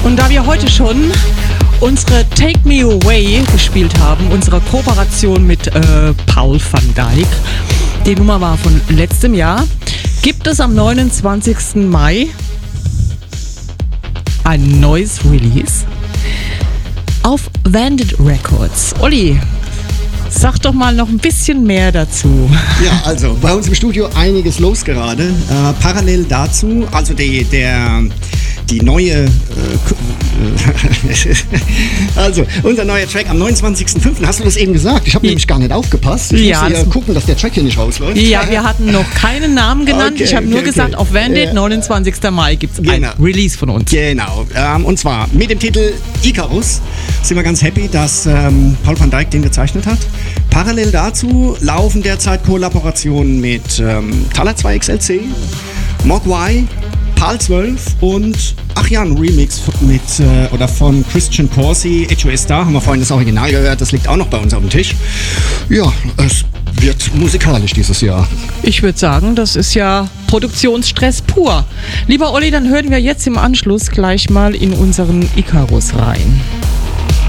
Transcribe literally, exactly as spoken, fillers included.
Und da wir heute schon unsere Take Me Away gespielt haben, unsere Kooperation mit äh, Paul van Dyk, die Nummer war von letztem Jahr, gibt es am neunundzwanzigsten Mai ein neues Release auf Vandit Records. Olli, sag doch mal noch ein bisschen mehr dazu. Ja, also bei uns im Studio einiges los gerade. Äh, parallel dazu, also die, der, die neue, äh, also unser neuer Track am neunundzwanzigsten fünften Hast du das eben gesagt? Ich habe nämlich gar nicht aufgepasst. Ich ja, musste ja gucken, dass der Track hier nicht rausläuft. Ja, wir hatten noch keinen Namen genannt. Okay, ich habe okay, nur okay. gesagt, auf Vandit, ja. neunundzwanzigsten Mai gibt es genau. ein Release von uns. Genau, ähm, und zwar mit dem Titel Icarus sind wir ganz happy, dass ähm, Paul van Dyk den gezeichnet hat. Parallel dazu laufen derzeit Kollaborationen mit ähm, Thaler zwei X L C, Mogwai, Pal zwölf und ach ja, ein Remix mit äh, oder von Christian Corsi, H O S Star, haben wir vorhin das Original gehört, das liegt auch noch bei uns auf dem Tisch. Ja, es wird musikalisch dieses Jahr. Ich würde sagen, das ist ja Produktionsstress pur. Lieber Olli, dann hören wir jetzt im Anschluss gleich mal in unseren Icarus rein.